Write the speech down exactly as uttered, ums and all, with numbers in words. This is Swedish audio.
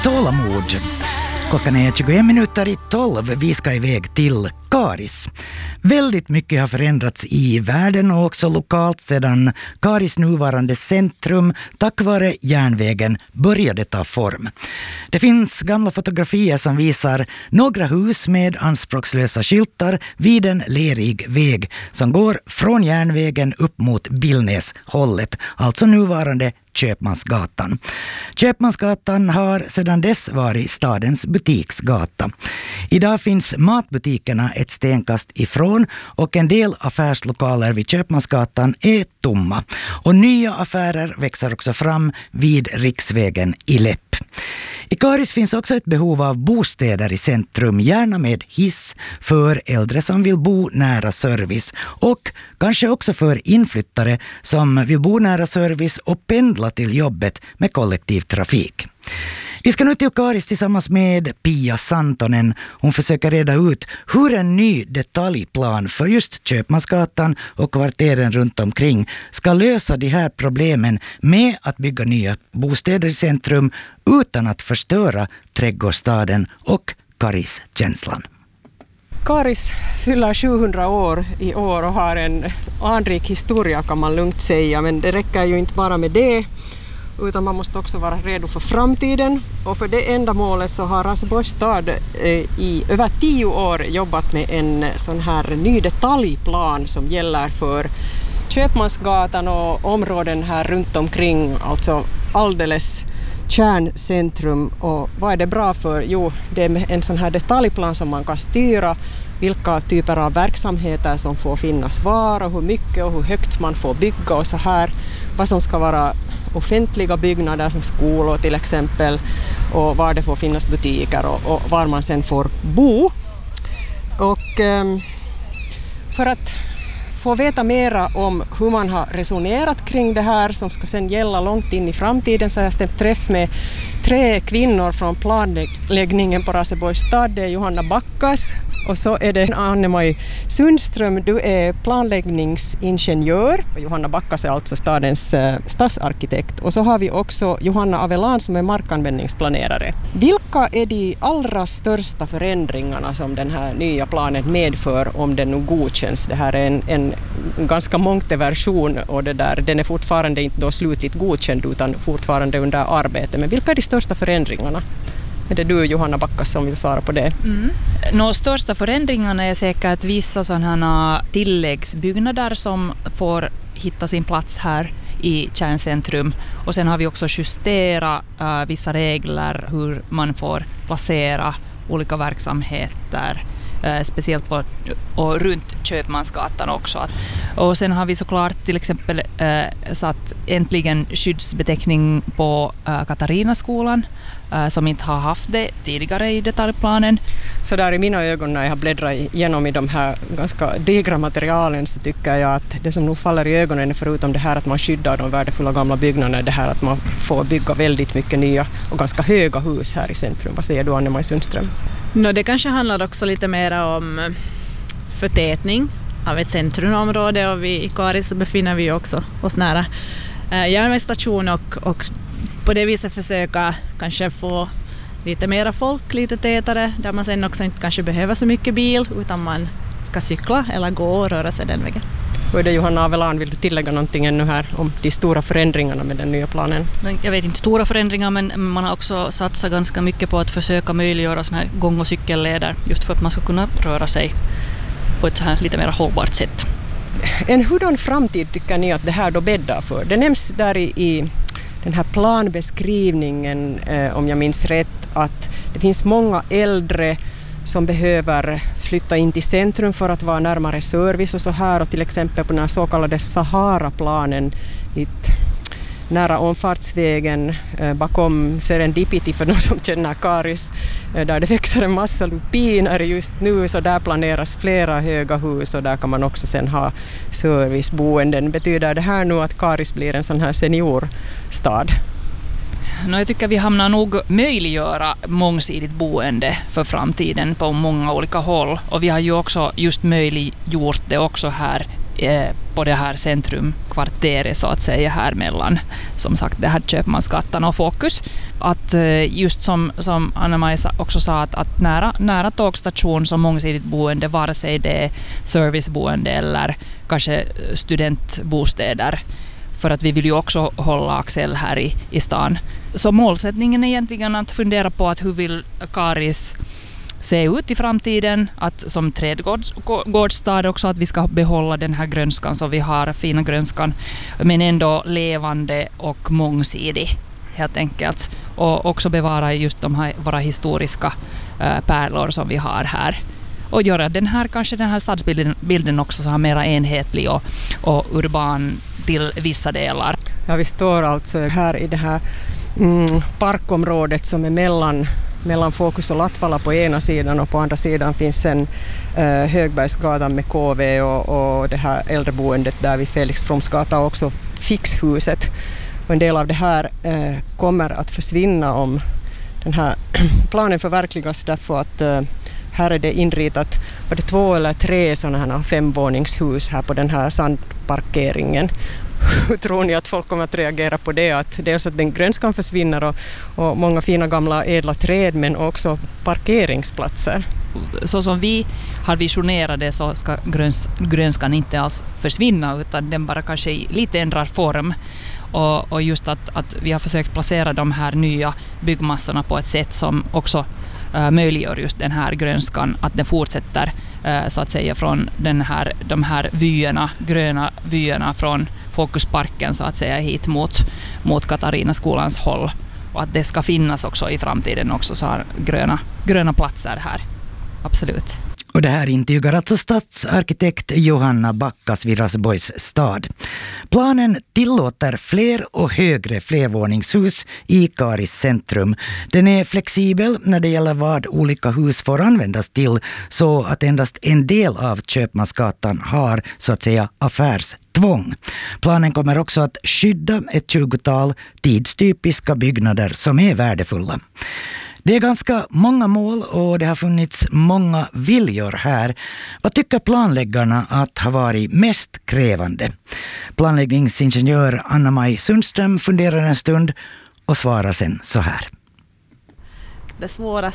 tålamod. Klockan är tjugoen minuter i tolv. Vi ska iväg till Karis. Väldigt mycket har förändrats i världen och också lokalt sedan Karis nuvarande centrum tack vare järnvägen började ta form. Det finns gamla fotografier som visar några hus med anspråkslösa skyltar vid en lerig väg som går från järnvägen upp mot Billnäs-hållet, alltså nuvarande Köpmansgatan. Köpmansgatan har sedan dess varit stadens butiksgata. Idag finns matbutikerna ett stenkast ifrån och en del affärslokaler vid Köpmansgatan är tomma. Och nya affärer växer också fram vid riksvägen i Läpp. I Karis finns också ett behov av bostäder i centrum, gärna med hiss för äldre som vill bo nära service och kanske också för inflyttare som vill bo nära service och pendla till jobbet med kollektivtrafik. Vi ska nu till Karis tillsammans med Pia Santonen. Hon försöker reda ut hur en ny detaljplan för just Köpmansgatan och kvarteren runt omkring ska lösa de här problemen med att bygga nya bostäder i centrum utan att förstöra trädgårdsstaden och Karis-känslan. Karis fyller sjuhundra år i år och har en anrik historia kan man lugnt säga, men det räcker ju inte bara med det. Utan man måste också vara redo för framtiden. Och för det ändamålet så har Raseborgs stad i över tio år jobbat med en sån här ny detaljplan som gäller för Köpmansgatan och områden här runt omkring, alltså alldeles kärncentrum. Och vad är det bra för? Jo, det är en sån här detaljplan som man kan styra vilka typer av verksamheter som får finnas var och hur mycket och hur högt man får bygga och så här. Vad som ska vara offentliga byggnader som skolor till exempel och var det får finnas butiker och, och var man sen får bo. Och eh, för att få veta mera om hur man har resonerat kring det här som ska sen gälla långt in i framtiden så har jag stämt träff med tre kvinnor från planläggningen på Raseborgs stad. Det är Johanna Backas och så är det Anne-Maj Sundström. Du är planläggningsingenjör. Johanna Backas är alltså stadens eh, stadsarkitekt. Och så har vi också Johanna Avelan som är markanvändningsplanerare. Vilka är de allra största förändringarna som den här nya planen medför om den nu godkänns? Det här är en, en ganska mångte version och det där, den är fortfarande inte då slutligt godkänd utan fortfarande under arbete. Men vilka är de största förändringarna? Är det du, Johanna Backas, som vill svara på det? Mm. De största förändringarna är säkert vissa sådana tilläggsbyggnader som får hitta sin plats här i kärncentrum. Och sen har vi också justerat uh, vissa regler hur man får placera olika verksamheter. Uh, speciellt på och runt Köpmansgatan också. Och sen har vi såklart till exempel uh, satt äntligen skyddsbeteckning på uh, Katarinaskolan uh, som inte har haft det tidigare i detaljplanen. Så där i mina ögon när jag har bläddrat igenom i de här ganska digra materialen så tycker jag att det som nog faller i ögonen är förutom det här att man skyddar de värdefulla gamla byggnaderna, det här att man får bygga väldigt mycket nya och ganska höga hus här i centrum. Vad säger du, Anne-Maj Sundström? No, det kanske handlar också lite mer om förtätning av ett centrumområde och vi i Karis så befinner vi också oss nära eh, järnvägsstation och, och på det viset försöka kanske få lite mera folk, lite tätare där man sen också inte kanske behöver så mycket bil utan man ska cykla eller gå och röra sig den vägen. Hur är det, Johanna Avelan, vill du tillägga någonting ännu här om de stora förändringarna med den nya planen? Jag vet inte stora förändringar men man har också satsat ganska mycket på att försöka möjliggöra såna här gång- och cykelleder just för att man ska kunna röra sig på ett så här lite mer hållbart sätt. En hurdan framtid tycker ni att det här då bäddar för? Det nämns där i, i den här planbeskrivningen, eh, om jag minns rätt, att det finns många äldre som behöver flytta in till centrum för att vara närmare service och så här, och till exempel på den här så kallade Sahara-planen nära omfartsvägen eh, bakom Serendipity för de som känner Karis, eh, där det växer en massa lupiner just nu, så där planeras flera höga hus och där kan man också sen ha serviceboenden. Betyder det här nu att Karis blir en sån här seniorstad? No, jag tycker vi hamnar nog möjliggöra mångsidigt boende för framtiden på många olika håll. Och vi har ju också just möjliggjort det också här eh, på det här centrumkvarteret så att säga här mellan som sagt det här Köpmansgatan och Fokus. Att just som, som Anna-Maja också sa att, att nära, nära tågstation som mångsidigt boende, vare sig det är serviceboende eller kanske studentbostäder, för att vi vill ju också hålla Axel här i, i stan. Så målsättningen är egentligen att fundera på att hur vill Karis se ut i framtiden, att som trädgårdsstad också att vi ska behålla den här grönskan som vi har, fina grönskan, men ändå levande och mångsidig helt enkelt, och också bevara just de här våra historiska äh, pärlor som vi har här och göra den här kanske den här stadsbilden bilden också så här mera enhetlig och, och urban till vissa delar. Ja, vi står alltså här i det här mm, parkområdet som är mellan mellan Fokus och Latvala på ena sidan, och på andra sidan finns en eh, Högbergsgatan med K V och, och det här äldreboendet där vid Felix Fromsgata och också Fixhuset. Och en del av det här eh, kommer att försvinna om den här planen förverkligas, därför att eh, här är det inritat var det två eller tre sådana här femvåningshus här på den här sandparkeringen. Hur tror ni att folk kommer att reagera på det? Att dels att den grönskan försvinner och, och många fina gamla ädla träd, men också parkeringsplatser. Så som vi har visionerat det så ska gröns, grönskan inte alls försvinna, utan den bara kanske lite ändrar form. Och, och just att, att vi har försökt placera de här nya byggmassorna på ett sätt som också äh, möjliggör just den här grönskan, att den fortsätter äh, så att säga från den här, de här vyerna, gröna vyerna från Fokusparken så att säga hit mot, mot Katarina-skolans håll, och att det ska finnas också i framtiden också så här gröna, gröna platser här. Absolut. Och det här intygar alltså stadsarkitekt Johanna Backas vid Raseborgs stad. Planen tillåter fler och högre flervåningshus i Karis centrum. Den är flexibel när det gäller vad olika hus får användas till, så att endast en del av Köpmansgatan har så att säga affärstvång. Planen kommer också att skydda ett tjugotal tidstypiska byggnader som är värdefulla. Det är ganska många mål och det har funnits många viljor här. Vad tycker planläggarna att ha varit mest krävande? Planläggningsingenjör Anna-Maja Sundström funderar en stund och svarar sen så här. Det svåra